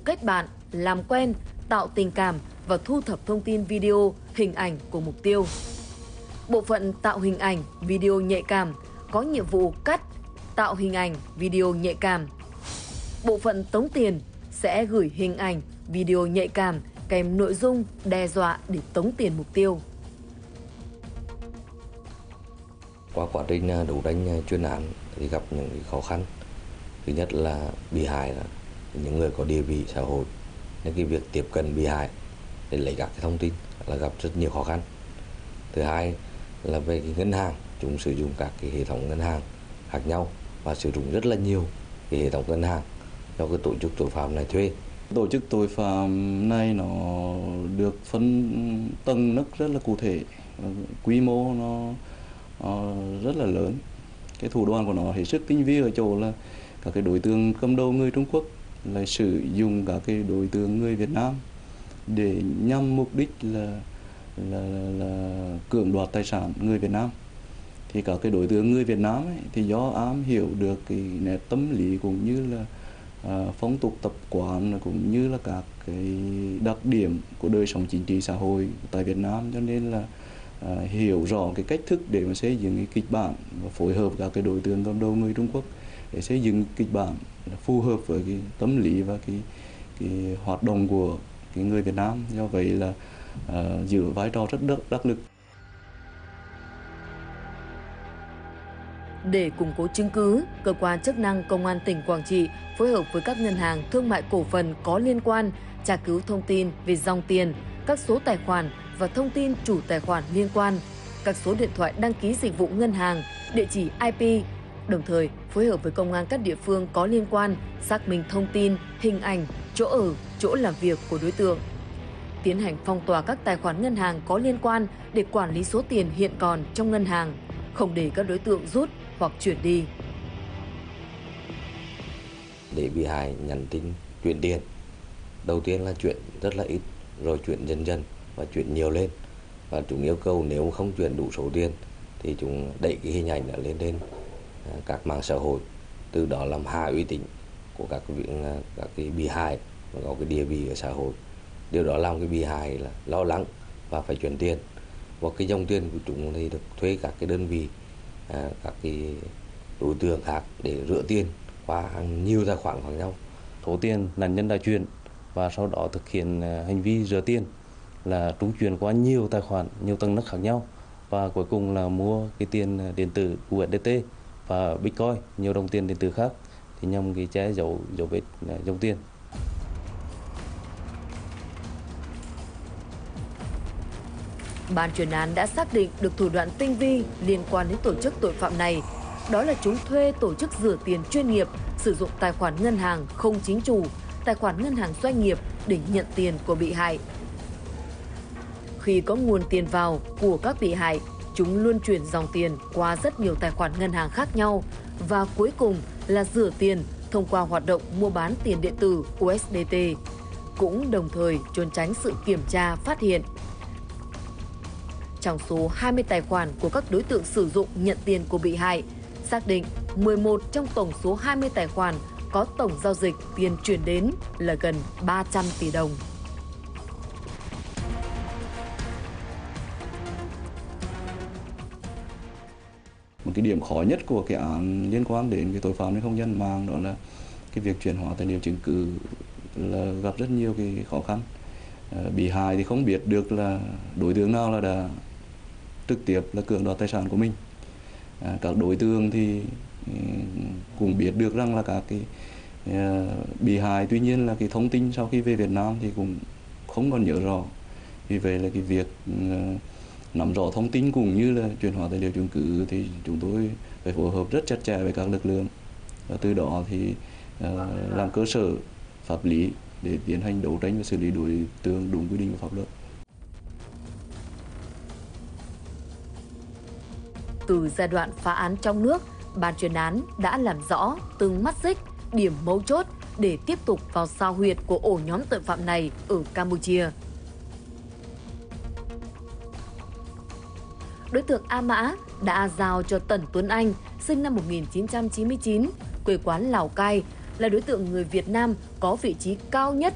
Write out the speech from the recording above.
kết bạn, làm quen, tạo tình cảm và thu thập thông tin video, hình ảnh của mục tiêu. Bộ phận tạo hình ảnh, video nhạy cảm có nhiệm vụ cắt, tạo hình ảnh, video nhạy cảm. Bộ phận tống tiền sẽ gửi hình ảnh, video nhạy cảm kèm nội dung đe dọa để tống tiền mục tiêu. Qua quá trình đấu tranh chuyên án thì gặp những khó khăn. Thứ nhất là bị hại là những người có địa vị xã hội, nên cái việc tiếp cận bị hại để lấy các cái thông tin là gặp rất nhiều khó khăn. Thứ hai là về cái ngân hàng, chúng sử dụng các cái hệ thống ngân hàng khác nhau và sử dụng rất là nhiều cái hệ thống ngân hàng do cái tổ chức tội phạm này thuê. Tổ chức tội phạm này nó được phân tầng nấc rất là cụ thể, quy mô nó rất là lớn. Cái thủ đoạn của nó hết sức tinh vi ở chỗ là các cái đối tượng cầm đầu người Trung Quốc lại sử dụng các cái đối tượng người Việt Nam để nhằm mục đích là cưỡng đoạt tài sản người Việt Nam. Thì các cái đối tượng người Việt Nam ấy, thì do am hiểu được cái nét tâm lý cũng như là phong tục tập quán cũng như là các cái đặc điểm của đời sống chính trị xã hội tại Việt Nam, cho nên là hiểu rõ cái cách thức để mà xây dựng cái kịch bản và phối hợp các cái đối tượng cầm đầu người Trung Quốc để xây dựng kịch bản phù hợp với cái tâm lý và cái hoạt động của cái người Việt Nam. Do vậy là giữ vai trò rất đắc lực. Để củng cố chứng cứ, cơ quan chức năng Công an tỉnh Quảng Trị phối hợp với các ngân hàng thương mại cổ phần có liên quan tra cứu thông tin về dòng tiền, các số tài khoản và thông tin chủ tài khoản liên quan, các số điện thoại đăng ký dịch vụ ngân hàng, địa chỉ IP, đồng thời phối hợp với công an các địa phương có liên quan xác minh thông tin, hình ảnh, chỗ ở, chỗ làm việc của đối tượng. Tiến hành phong tỏa các tài khoản ngân hàng có liên quan để quản lý số tiền hiện còn trong ngân hàng, không để các đối tượng rút hoặc chuyển đi. Để bị hại nhắn tin chuyển tiền, đầu tiên là chuyển rất là ít, rồi chuyển dần dần và chuyển nhiều lên. Và chúng yêu cầu nếu không chuyển đủ số tiền thì chúng đẩy cái hình ảnh đó lên các mạng xã hội, từ đó làm hạ uy tín của các cái bị hại và có cái địa vị ở xã hội. Điều đó làm cái bị hại là lo lắng và phải chuyển tiền. Và cái dòng tiền của chúng thì được thuê các cái đơn vị, các cái đối tượng khác để rửa tiền qua nhiều tài khoản khác nhau. Số tiền nạn nhân đã chuyển và sau đó thực hiện hành vi rửa tiền là chúng chuyển qua nhiều tài khoản, nhiều tầng nấc khác nhau, và cuối cùng là mua cái tiền điện tử USDT và Bitcoin, nhiều đồng tiền điện tử khác thì nhằm cái che giấu dấu vết dòng tiền. Ban chuyên án đã xác định được thủ đoạn tinh vi liên quan đến tổ chức tội phạm này. Đó là chúng thuê tổ chức rửa tiền chuyên nghiệp, sử dụng tài khoản ngân hàng không chính chủ, tài khoản ngân hàng doanh nghiệp để nhận tiền của bị hại. Khi có nguồn tiền vào của các bị hại, chúng luôn chuyển dòng tiền qua rất nhiều tài khoản ngân hàng khác nhau và cuối cùng là rửa tiền thông qua hoạt động mua bán tiền điện tử USDT, cũng đồng thời trốn tránh sự kiểm tra phát hiện. Trong số 20 tài khoản của các đối tượng sử dụng nhận tiền của bị hại, xác định 11 trong tổng số 20 tài khoản có tổng giao dịch tiền chuyển đến là gần 300 tỷ đồng. Một cái điểm khó nhất của cái án liên quan đến cái tội phạm trên không gian mạng đó là cái việc chuyển hóa tài liệu chứng cứ là gặp rất nhiều cái khó khăn. Bị hại thì không biết được là đối tượng nào là đã trực tiếp là cưỡng đoạt tài sản của mình. Các đối tượng thì cũng biết được rằng là các cái bị hại, tuy nhiên là cái thông tin sau khi về Việt Nam thì cũng không còn nhớ rõ. Vì vậy là cái việc nắm rõ thông tin cũng như là chuyển hóa tài liệu chứng cứ thì chúng tôi phải phối hợp rất chặt chẽ với các lực lượng, và từ đó thì làm cơ sở pháp lý để tiến hành đấu tranh và xử lý đối tượng đúng quy định của pháp luật. Từ giai đoạn phá án trong nước, ban chuyên án đã làm rõ từng mắt xích, điểm mấu chốt để tiếp tục vào sao huyệt của ổ nhóm tội phạm này ở Campuchia. Đối tượng A Mã đã giao cho Tần Tuấn Anh, sinh năm 1999, quê quán Lào Cai, là đối tượng người Việt Nam có vị trí cao nhất